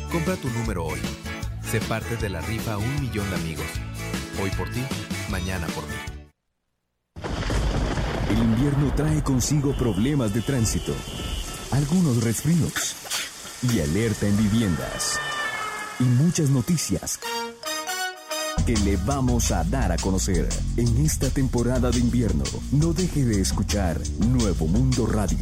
Compra tu número hoy. Sé parte de la rifa 1 millón de amigos. Hoy por ti, mañana por mí. El invierno trae consigo problemas de tránsito, algunos resfríos y alerta en viviendas. Y muchas noticias que le vamos a dar a conocer en esta temporada de invierno. No deje de escuchar Nuevo Mundo Radio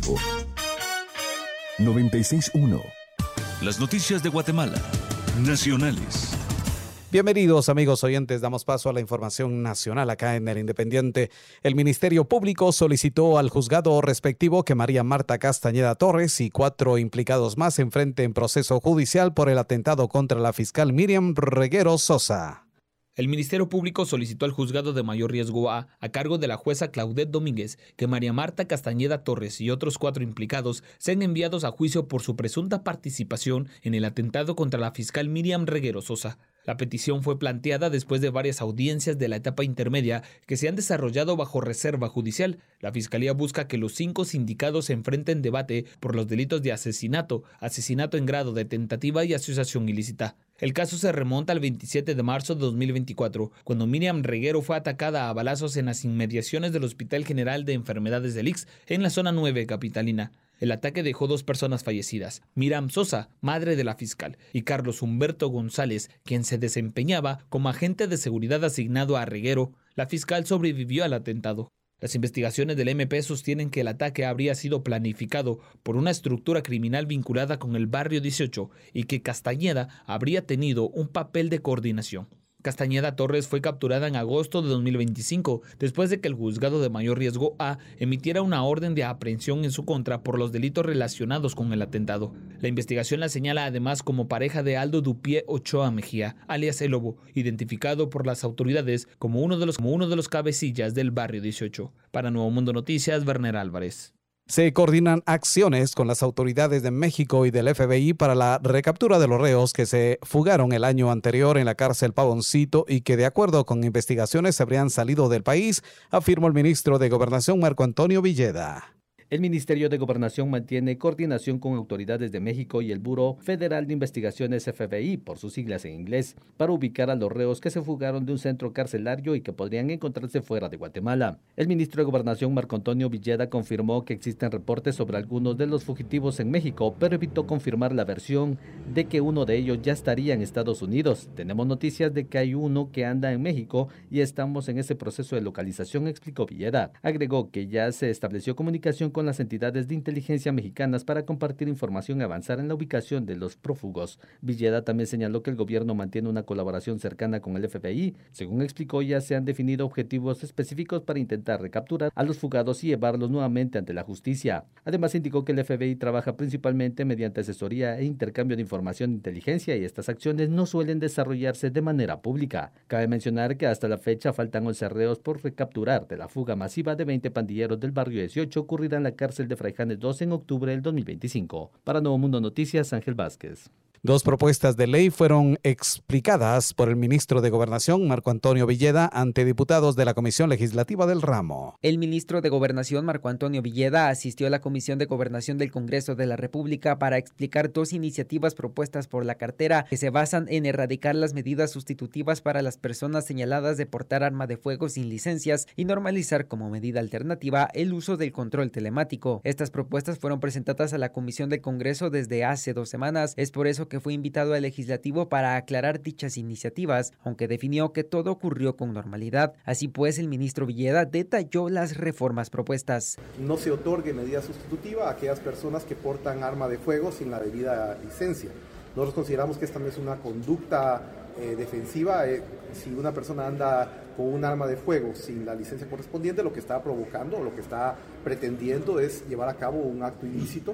96.1. Las noticias de Guatemala, nacionales. Bienvenidos amigos oyentes, damos paso a la información nacional acá en El Independiente. El Ministerio Público solicitó al juzgado respectivo que María Marta Castañeda Torres y 4 implicados más se enfrenten proceso judicial por el atentado contra la fiscal Miriam Reguero Sosa. El Ministerio Público solicitó al Juzgado de Mayor Riesgo A cargo de la jueza Claudette Domínguez, que María Marta Castañeda Torres y otros 4 implicados sean enviados a juicio por su presunta participación en el atentado contra la fiscal Miriam Reguero Sosa. La petición fue planteada después de varias audiencias de la etapa intermedia que se han desarrollado bajo reserva judicial. La Fiscalía busca que los 5 sindicados se enfrenten debate por los delitos de asesinato, asesinato en grado de tentativa y asociación ilícita. El caso se remonta al 27 de marzo de 2024, cuando Miriam Reguero fue atacada a balazos en las inmediaciones del Hospital General de Enfermedades del ICSS, en la zona 9 capitalina. El ataque dejó 2 personas fallecidas, Miriam Sosa, madre de la fiscal, y Carlos Humberto González, quien se desempeñaba como agente de seguridad asignado a Reguero. La fiscal sobrevivió al atentado. Las investigaciones del MP sostienen que el ataque habría sido planificado por una estructura criminal vinculada con el Barrio 18 y que Castañeda habría tenido un papel de coordinación. Castañeda Torres fue capturada en agosto de 2025, después de que el Juzgado de Mayor Riesgo A emitiera una orden de aprehensión en su contra por los delitos relacionados con el atentado. La investigación la señala además como pareja de Aldo Dupié Ochoa Mejía, alias El Lobo, identificado por las autoridades como uno de los cabecillas del Barrio 18. Para Nuevo Mundo Noticias, Werner Álvarez. Se coordinan acciones con las autoridades de México y del FBI para la recaptura de los reos que se fugaron el año anterior en la cárcel Pavoncito y que de acuerdo con investigaciones habrían salido del país, afirmó el ministro de Gobernación Marco Antonio Villeda. El Ministerio de Gobernación mantiene coordinación con autoridades de México y el Buró Federal de Investigaciones FBI, por sus siglas en inglés, para ubicar a los reos que se fugaron de un centro carcelario y que podrían encontrarse fuera de Guatemala. El ministro de Gobernación Marco Antonio Villeda confirmó que existen reportes sobre algunos de los fugitivos en México, pero evitó confirmar la versión de que uno de ellos ya estaría en Estados Unidos. Tenemos noticias de que hay uno que anda en México y estamos en ese proceso de localización, explicó Villeda. Agregó que ya se estableció comunicación con las entidades de inteligencia mexicanas para compartir información y avanzar en la ubicación de los prófugos. Villeda también señaló que el gobierno mantiene una colaboración cercana con el FBI. Según explicó, ya se han definido objetivos específicos para intentar recapturar a los fugados y llevarlos nuevamente ante la justicia. Además, indicó que el FBI trabaja principalmente mediante asesoría e intercambio de información de inteligencia y estas acciones no suelen desarrollarse de manera pública. Cabe mencionar que hasta la fecha faltan 11 reos por recapturar de la fuga masiva de 20 pandilleros del Barrio 18 ocurrida en la cárcel de Fraijanes 2 en octubre del 2025. Para Nuevo Mundo Noticias, Ángel Vázquez. 2 propuestas de ley fueron explicadas por el ministro de Gobernación, Marco Antonio Villeda, ante diputados de la Comisión Legislativa del ramo. El ministro de Gobernación, Marco Antonio Villeda, asistió a la Comisión de Gobernación del Congreso de la República para explicar 2 iniciativas propuestas por la cartera que se basan en erradicar las medidas sustitutivas para las personas señaladas de portar arma de fuego sin licencias y normalizar como medida alternativa el uso del control telemático. Estas propuestas fueron presentadas a la Comisión del Congreso desde hace 2 semanas. Es por eso que fue invitado al legislativo para aclarar dichas iniciativas, aunque definió que todo ocurrió con normalidad. Así pues, el ministro Villeda detalló las reformas propuestas. No se otorgue medida sustitutiva a aquellas personas que portan arma de fuego sin la debida licencia. Nosotros consideramos que esta no es una conducta defensiva. Si una persona anda con un arma de fuego sin la licencia correspondiente, lo que está provocando, lo que está pretendiendo es llevar a cabo un acto ilícito.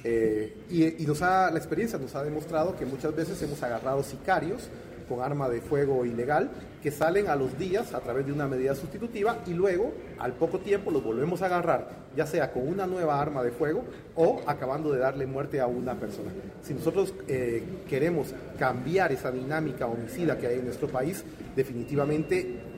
Y la experiencia nos ha demostrado que muchas veces hemos agarrado sicarios con arma de fuego ilegal que salen a los días a través de una medida sustitutiva y luego al poco tiempo los volvemos a agarrar, ya sea con una nueva arma de fuego o acabando de darle muerte a una persona. Si nosotros queremos cambiar esa dinámica homicida que hay en nuestro país, definitivamente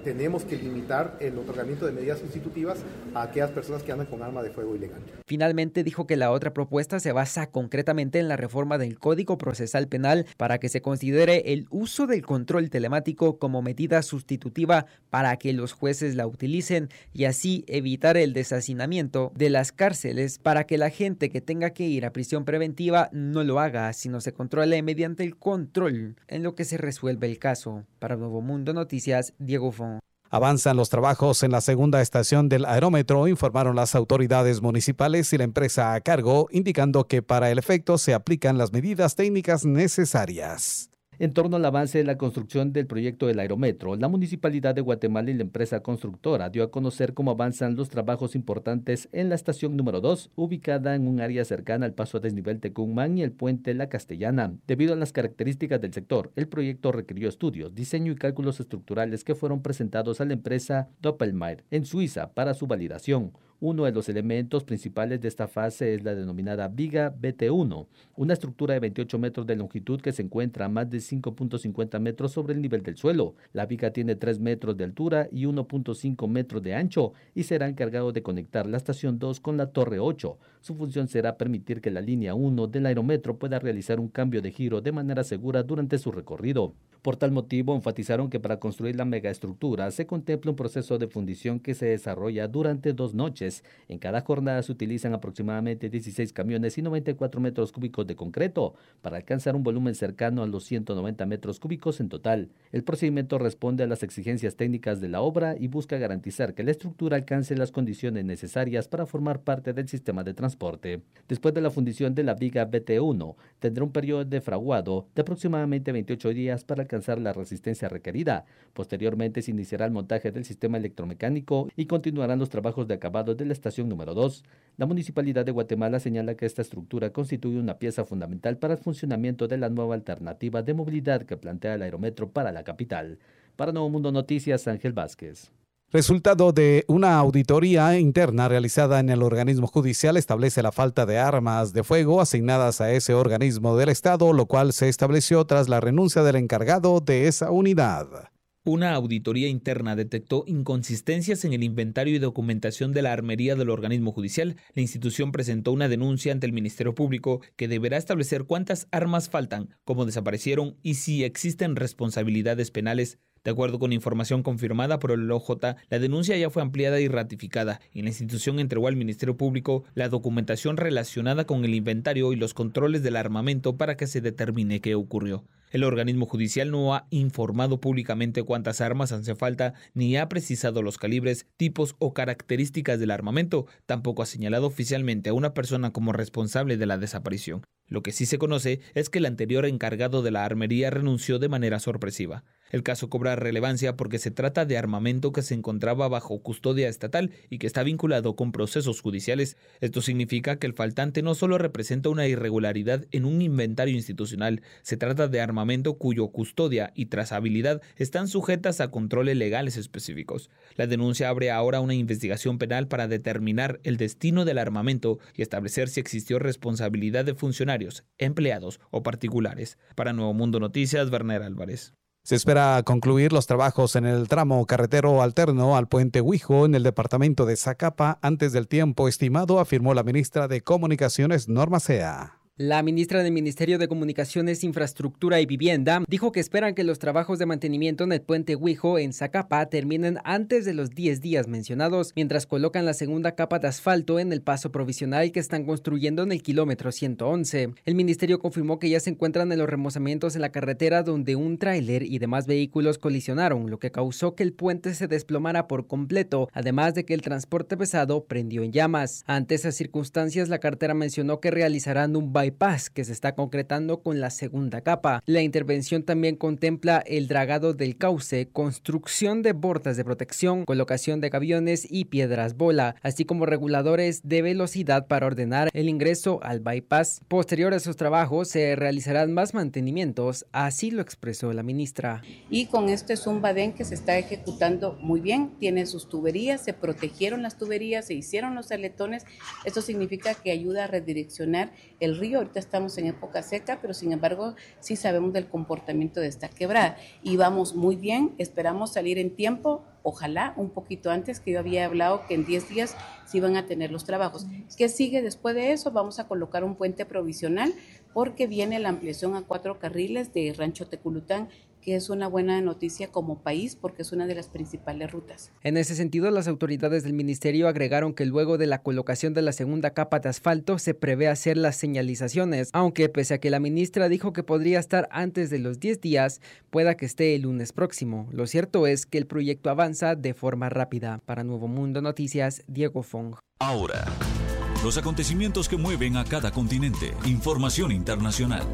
tenemos que limitar el otorgamiento de medidas sustitutivas a aquellas personas que andan con arma de fuego ilegal. Finalmente dijo que la otra propuesta se basa concretamente en la reforma del Código Procesal Penal para que se considere el uso del control telemático como medida sustitutiva para que los jueces la utilicen y así evitar el deshacinamiento de las cárceles para que la gente que tenga que ir a prisión preventiva no lo haga, sino se controle mediante el control en lo que se resuelve el caso. Para Nuevo Mundo Noticias, Diego Fon. Avanzan los trabajos en la segunda estación del aerómetro, informaron las autoridades municipales y la empresa a cargo, indicando que para el efecto se aplican las medidas técnicas necesarias. En torno al avance de la construcción del proyecto del aerómetro, la Municipalidad de Guatemala y la empresa constructora dio a conocer cómo avanzan los trabajos importantes en la estación número 2, ubicada en un área cercana al paso a desnivel Tecumán y el puente La Castellana. Debido a las características del sector, el proyecto requirió estudios, diseño y cálculos estructurales que fueron presentados a la empresa Doppelmayr en Suiza para su validación. Uno de los elementos principales de esta fase es la denominada viga BT1, una estructura de 28 metros de longitud que se encuentra a más de 5.50 metros sobre el nivel del suelo. La viga tiene 3 metros de altura y 1.5 metros de ancho y será encargado de conectar la estación 2 con la torre 8. Su función será permitir que la línea 1 del aerómetro pueda realizar un cambio de giro de manera segura durante su recorrido. Por tal motivo, enfatizaron que para construir la megaestructura se contempla un proceso de fundición que se desarrolla durante 2 noches. En cada jornada se utilizan aproximadamente 16 camiones y 94 metros cúbicos de concreto para alcanzar un volumen cercano a los 190 metros cúbicos en total. El procedimiento responde a las exigencias técnicas de la obra y busca garantizar que la estructura alcance las condiciones necesarias para formar parte del sistema de transporte. Después de la fundición de la viga BT1, tendrá un periodo de fraguado de aproximadamente 28 días para alcanzar la resistencia requerida. Posteriormente se iniciará el montaje del sistema electromecánico y continuarán los trabajos de acabado de la estación número 2. La Municipalidad de Guatemala señala que esta estructura constituye una pieza fundamental para el funcionamiento de la nueva alternativa de movilidad que plantea el aerómetro para la capital. Para Nuevo Mundo Noticias, Ángel Vázquez. Resultado de una auditoría interna realizada en el organismo judicial establece la falta de armas de fuego asignadas a ese organismo del Estado, lo cual se estableció tras la renuncia del encargado de esa unidad. Una auditoría interna detectó inconsistencias en el inventario y documentación de la armería del organismo judicial. La institución presentó una denuncia ante el Ministerio Público que deberá establecer cuántas armas faltan, cómo desaparecieron y si existen responsabilidades penales. De acuerdo con información confirmada por el OJ, la denuncia ya fue ampliada y ratificada y la institución entregó al Ministerio Público la documentación relacionada con el inventario y los controles del armamento para que se determine qué ocurrió. El organismo judicial no ha informado públicamente cuántas armas hacen falta, ni ha precisado los calibres, tipos o características del armamento. Tampoco ha señalado oficialmente a una persona como responsable de la desaparición. Lo que sí se conoce es que el anterior encargado de la armería renunció de manera sorpresiva. El caso cobra relevancia porque se trata de armamento que se encontraba bajo custodia estatal y que está vinculado con procesos judiciales. Esto significa que el faltante no solo representa una irregularidad en un inventario institucional, se trata de armamento cuyo custodia y trazabilidad están sujetas a controles legales específicos. La denuncia abre ahora una investigación penal para determinar el destino del armamento y establecer si existió responsabilidad de funcionarios, empleados o particulares. Para Nuevo Mundo Noticias, Werner Álvarez. Se espera concluir los trabajos en el tramo carretero alterno al puente Huijo en el departamento de Zacapa antes del tiempo estimado, afirmó la ministra de Comunicaciones, Norma Sea. La ministra del Ministerio de Comunicaciones, Infraestructura y Vivienda dijo que esperan que los trabajos de mantenimiento en el puente Huijo en Zacapa terminen antes de los 10 días mencionados, mientras colocan la segunda capa de asfalto en el paso provisional que están construyendo en el kilómetro 111. El ministerio confirmó que ya se encuentran en los remozamientos en la carretera donde un tráiler y demás vehículos colisionaron, lo que causó que el puente se desplomara por completo, además de que el transporte pesado prendió en llamas. Ante esas circunstancias, la cartera mencionó que realizarán un bypass que se está concretando con la segunda capa. La intervención también contempla el dragado del cauce, construcción de bordas de protección, colocación de gaviones y piedras bola, así como reguladores de velocidad para ordenar el ingreso al bypass. Posterior a esos trabajos se realizarán más mantenimientos, así lo expresó la ministra. Y con esto es un badén que se está ejecutando muy bien, tiene sus tuberías, se protegieron las tuberías, se hicieron los aletones. Esto significa que ayuda a redireccionar el río frío, ahorita estamos en época seca, pero sin embargo sí sabemos del comportamiento de esta quebrada y vamos muy bien, esperamos salir en tiempo, ojalá un poquito antes, que yo había hablado que en 10 días sí van a tener los trabajos. ¿Qué sigue después de eso? Vamos a colocar un puente provisional porque viene la ampliación a 4 carriles de Rancho Teculután, que es una buena noticia como país porque es una de las principales rutas. En ese sentido, las autoridades del ministerio agregaron que luego de la colocación de la segunda capa de asfalto se prevé hacer las señalizaciones, aunque pese a que la ministra dijo que podría estar antes de los 10 días, pueda que esté el lunes próximo. Lo cierto es que el proyecto avanza de forma rápida. Para Nuevo Mundo Noticias, Diego Fong. Ahora, los acontecimientos que mueven a cada continente. Información internacional.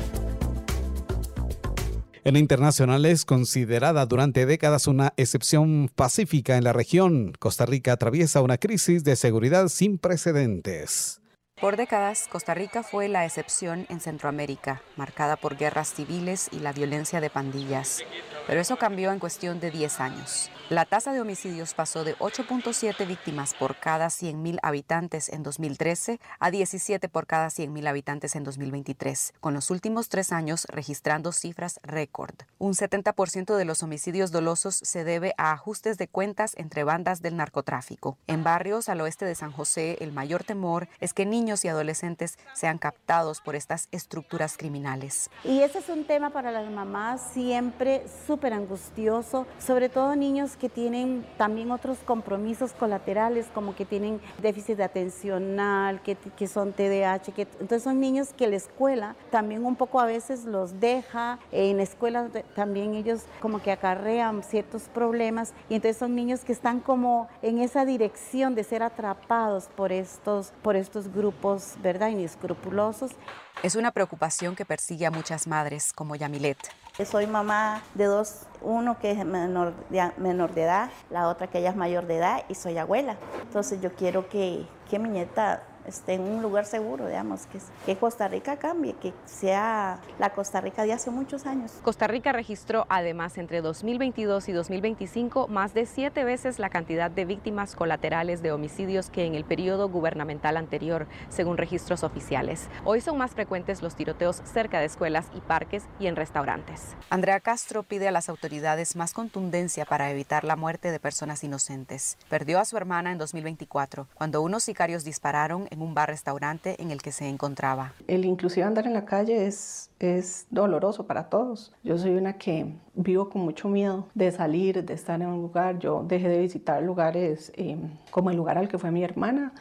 En internacional es considerada durante décadas una excepción pacífica en la región. Costa Rica atraviesa una crisis de seguridad sin precedentes. Por décadas, Costa Rica fue la excepción en Centroamérica, marcada por guerras civiles y la violencia de pandillas. Pero eso cambió en cuestión de 10 años. La tasa de homicidios pasó de 8.7 víctimas por cada 100.000 habitantes en 2013 a 17 por cada 100.000 habitantes en 2023, con los últimos 3 años registrando cifras récord. Un 70% de los homicidios dolosos se debe a ajustes de cuentas entre bandas del narcotráfico. En barrios al oeste de San José, el mayor temor es que niños y adolescentes sean captados por estas estructuras criminales. Y ese es un tema para las mamás siempre súper angustioso, sobre todo niños que tienen también otros compromisos colaterales, como que tienen déficit atencional, que son TDAH, entonces son niños que la escuela también un poco a veces los deja, en la escuela también ellos como que acarrean ciertos problemas y entonces son niños que están como en esa dirección de ser atrapados por estos grupos, ¿verdad?, inescrupulosos. Es una preocupación que persigue a muchas madres como Yamilet. Soy mamá de 2, uno que es menor de edad, la otra que ella es mayor de edad y soy abuela. Entonces yo quiero que mi nieta esté en un lugar seguro, digamos, que Costa Rica cambie, que sea la Costa Rica de hace muchos años. Costa Rica registró además entre 2022 y 2025 más de 7 veces la cantidad de víctimas colaterales de homicidios que en el periodo gubernamental anterior, según registros oficiales. Hoy son más frecuentes los tiroteos cerca de escuelas y parques y en restaurantes. Andrea Castro pide a las autoridades más contundencia para evitar la muerte de personas inocentes. Perdió a su hermana en 2024, cuando unos sicarios dispararon en un bar-restaurante en el que se encontraba. El inclusive andar en la calle es doloroso para todos. Yo soy una que vivo con mucho miedo de salir, de estar en un lugar. Yo dejé de visitar lugares como el lugar al que fue mi hermana,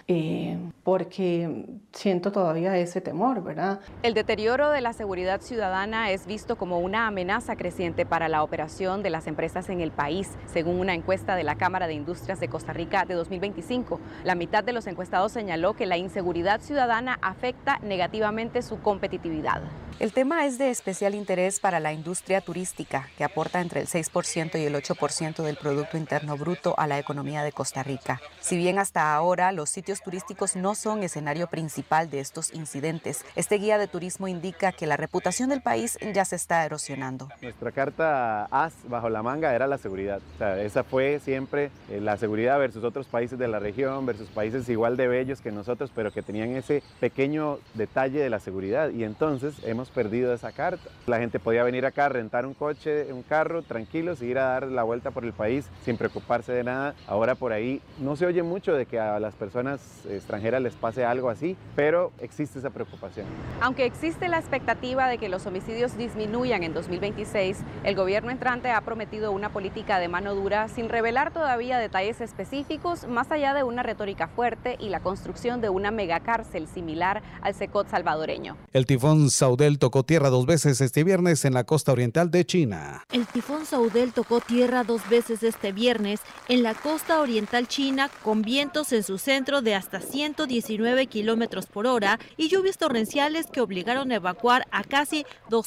porque siento todavía ese temor, ¿verdad? El deterioro de la seguridad ciudadana es visto como una amenaza creciente para la operación de las empresas en el país, según una encuesta de la Cámara de Industrias de Costa Rica de 2025. La mitad de los encuestados señaló que la inseguridad ciudadana afecta negativamente su competitividad. El tema es de especial interés para la industria turística, que aporta entre el 6% y el 8% del Producto Interno Bruto a la economía de Costa Rica. Si bien hasta ahora los sitios turísticos no son escenario principal de estos incidentes, este guía de turismo indica que la reputación del país ya se está erosionando. Nuestra carta as bajo la manga era la seguridad. O sea, esa fue siempre la seguridad versus otros países de la región, versus países igual de bellos que nosotros, pero que tenían ese pequeño detalle de la seguridad. Y entonces hemos perdido esa carta. La gente podía venir acá a rentar un coche, un carro, tranquilos, y ir a dar la vuelta por el país sin preocuparse de nada. Ahora por ahí no se oye mucho de que a las personas extranjeras les pase algo así, pero existe esa preocupación. Aunque existe la expectativa de que los homicidios disminuyan en 2026, el gobierno entrante ha prometido una política de mano dura sin revelar todavía detalles específicos, más allá de una retórica fuerte y la construcción de una megacárcel similar al Secot salvadoreño. El tifón Saudel tocó tierra 2 veces este viernes en la costa oriental de China. El tifón Saudel tocó tierra 2 veces este viernes en la costa oriental china, con vientos en su centro de hasta 119 kilómetros por hora y lluvias torrenciales que obligaron a evacuar a casi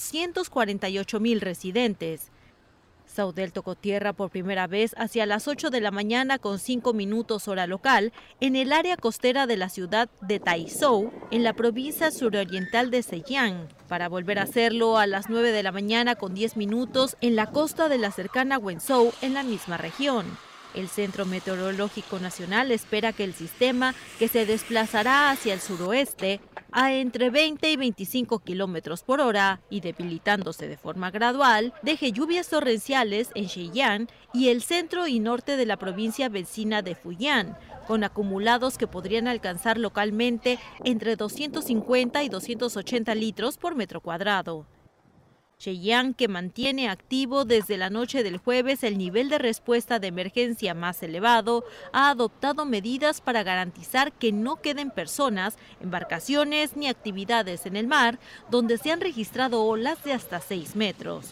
248,000 residentes. Saudel tocó tierra por primera vez hacia las 8 de la mañana con 5 minutos hora local en el área costera de la ciudad de Taizhou, en la provincia suroriental de Zhejiang, para volver a hacerlo a las 9 de la mañana con 10 minutos en la costa de la cercana Wenzhou, en la misma región. El Centro Meteorológico Nacional espera que el sistema, que se desplazará hacia el suroeste a entre 20 y 25 kilómetros por hora y debilitándose de forma gradual, deje lluvias torrenciales en Zhejiang y el centro y norte de la provincia vecina de Fujian, con acumulados que podrían alcanzar localmente entre 250 y 280 litros por metro cuadrado. Zhejiang, que mantiene activo desde la noche del jueves el nivel de respuesta de emergencia más elevado, ha adoptado medidas para garantizar que no queden personas, embarcaciones ni actividades en el mar, donde se han registrado olas de hasta 6 metros.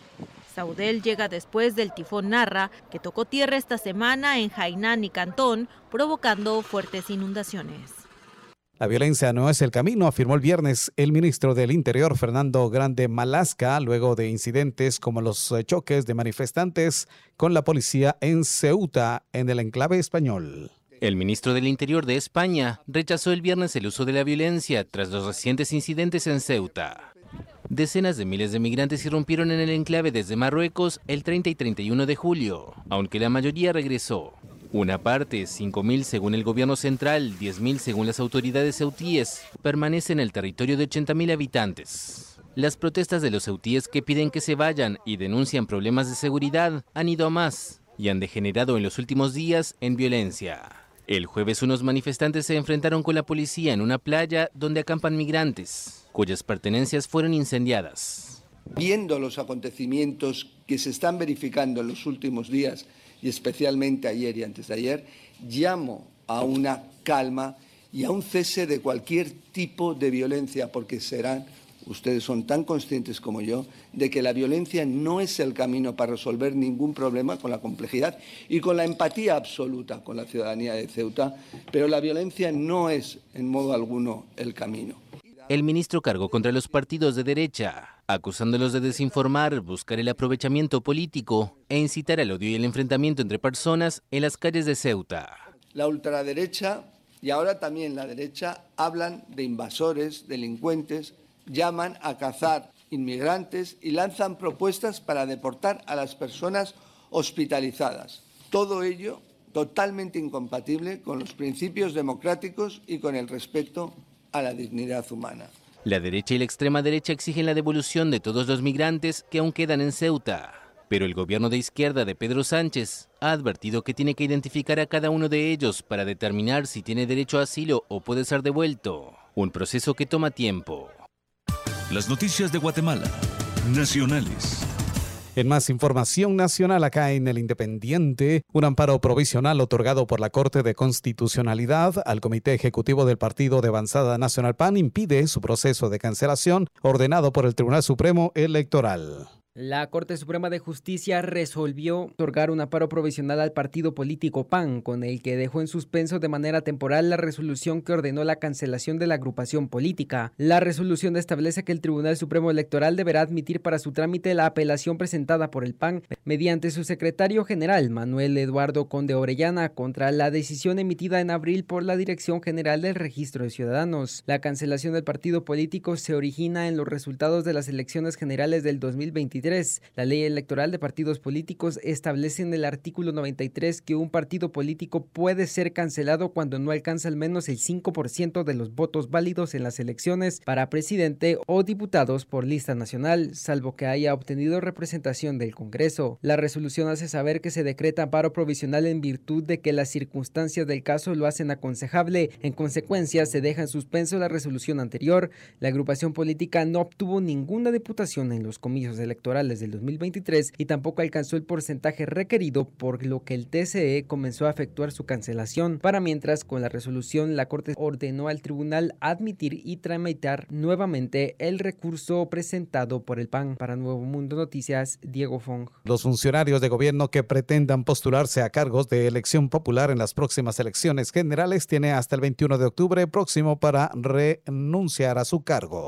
Saudel llega después del tifón Narra, que tocó tierra esta semana en Hainan y Cantón, provocando fuertes inundaciones. La violencia no es el camino, afirmó el viernes el ministro del Interior, Fernando Grande Malasca, luego de incidentes como los choques de manifestantes con la policía en Ceuta, en el enclave español. El ministro del Interior de España rechazó el viernes el uso de la violencia tras los recientes incidentes en Ceuta. Decenas de miles de migrantes irrumpieron en el enclave desde Marruecos el 30 y 31 de julio, aunque la mayoría regresó. Una parte, 5.000 según el gobierno central, 10.000 según las autoridades ceutíes, permanece en el territorio de 80.000 habitantes. Las protestas de los ceutíes que piden que se vayan y denuncian problemas de seguridad han ido a más y han degenerado en los últimos días en violencia. El jueves unos manifestantes se enfrentaron con la policía en una playa donde acampan migrantes, cuyas pertenencias fueron incendiadas. Viendo los acontecimientos que se están verificando en los últimos días, y especialmente ayer y antes de ayer, llamo a una calma y a un cese de cualquier tipo de violencia, porque ustedes son tan conscientes como yo, de que la violencia no es el camino para resolver ningún problema, con la complejidad y con la empatía absoluta con la ciudadanía de Ceuta, pero la violencia no es en modo alguno el camino. El ministro cargó contra los partidos de derecha, acusándolos de desinformar, buscar el aprovechamiento político e incitar al odio y el enfrentamiento entre personas en las calles de Ceuta. La ultraderecha y ahora también la derecha hablan de invasores, delincuentes, llaman a cazar inmigrantes y lanzan propuestas para deportar a las personas hospitalizadas. Todo ello totalmente incompatible con los principios democráticos y con el respeto a la dignidad humana. La derecha y la extrema derecha exigen la devolución de todos los migrantes que aún quedan en Ceuta. Pero el gobierno de izquierda de Pedro Sánchez ha advertido que tiene que identificar a cada uno de ellos para determinar si tiene derecho a asilo o puede ser devuelto. Un proceso que toma tiempo. Las noticias de Guatemala, nacionales. En más información nacional acá en El Independiente, un amparo provisional otorgado por la Corte de Constitucionalidad al Comité Ejecutivo del Partido de Avanzada Nacional PAN impide su proceso de cancelación ordenado por el Tribunal Supremo Electoral. La Corte Suprema de Justicia resolvió otorgar un amparo provisional al partido político PAN, con el que dejó en suspenso de manera temporal la resolución que ordenó la cancelación de la agrupación política. La resolución establece que el Tribunal Supremo Electoral deberá admitir para su trámite la apelación presentada por el PAN mediante su secretario general, Manuel Eduardo Conde Orellana, contra la decisión emitida en abril por la Dirección General del Registro de Ciudadanos. La cancelación del partido político se origina en los resultados de las elecciones generales del 2023. La ley electoral de partidos políticos establece en el artículo 93 que un partido político puede ser cancelado cuando no alcanza al menos el 5% de los votos válidos en las elecciones para presidente o diputados por lista nacional, salvo que haya obtenido representación del Congreso. La resolución hace saber que se decreta amparo provisional en virtud de que las circunstancias del caso lo hacen aconsejable. En consecuencia, se deja en suspenso la resolución anterior. La agrupación política no obtuvo ninguna diputación en los comicios electorales del 2023 y tampoco alcanzó el porcentaje requerido, por lo que el TSE comenzó a efectuar su cancelación. Para mientras, con la resolución, la Corte ordenó al tribunal admitir y tramitar nuevamente el recurso presentado por el PAN. Para Nuevo Mundo Noticias, Diego Fong. Los funcionarios de gobierno que pretendan postularse a cargos de elección popular en las próximas elecciones generales tienen hasta el 21 de octubre próximo para renunciar a sus cargos.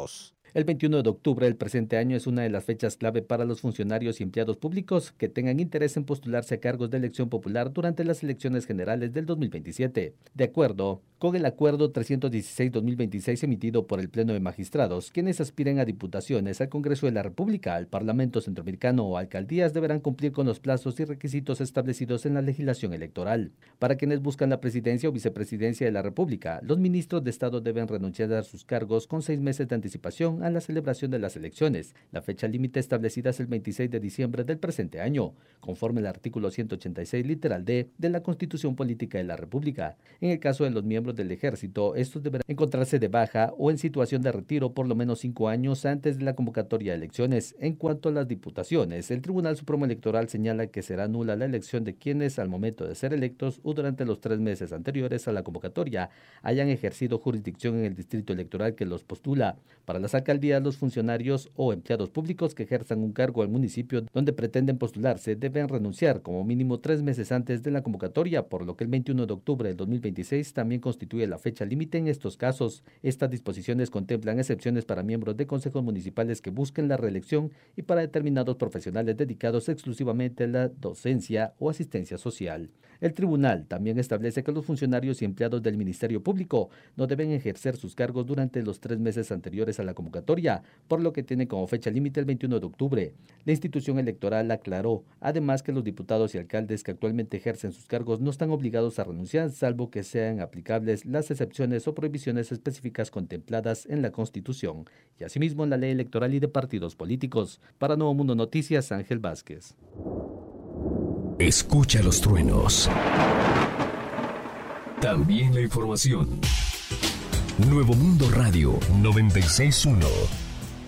El 21 de octubre del presente año es una de las fechas clave para los funcionarios y empleados públicos que tengan interés en postularse a cargos de elección popular durante las elecciones generales del 2027. De acuerdo con el Acuerdo 316-2026 emitido por el Pleno de Magistrados, quienes aspiren a diputaciones al Congreso de la República, al Parlamento Centroamericano o alcaldías deberán cumplir con los plazos y requisitos establecidos en la legislación electoral. Para quienes buscan la presidencia o vicepresidencia de la República, los ministros de Estado deben renunciar a sus cargos con 6 meses de anticipación a la celebración de las elecciones. La fecha límite establecida es el 26 de diciembre del presente año, conforme al artículo 186, literal D, de la Constitución Política de la República. En el caso de los miembros del Ejército, estos deberán encontrarse de baja o en situación de retiro por lo menos 5 años antes de la convocatoria de elecciones. En cuanto a las diputaciones, el Tribunal Supremo Electoral señala que será nula la elección de quienes, al momento de ser electos o durante los 3 meses anteriores a la convocatoria, hayan ejercido jurisdicción en el distrito electoral que los postula. Para las alcaldías, los funcionarios o empleados públicos que ejerzan un cargo al municipio donde pretenden postularse deben renunciar como mínimo 3 meses antes de la convocatoria, por lo que el 21 de octubre del 2026 también constituye la fecha límite en estos casos. Estas disposiciones contemplan excepciones para miembros de consejos municipales que busquen la reelección y para determinados profesionales dedicados exclusivamente a la docencia o asistencia social. El tribunal también establece que los funcionarios y empleados del Ministerio Público no deben ejercer sus cargos durante los 3 meses anteriores a la convocatoria, por lo que tiene como fecha límite el 21 de octubre. La institución electoral aclaró, además, que los diputados y alcaldes que actualmente ejercen sus cargos no están obligados a renunciar, salvo que sean aplicables las excepciones o prohibiciones específicas contempladas en la Constitución y asimismo en la Ley Electoral y de Partidos Políticos. Para Nuevo Mundo Noticias, Ángel Vázquez. Escucha los truenos. También la información. Nuevo Mundo Radio 96.1.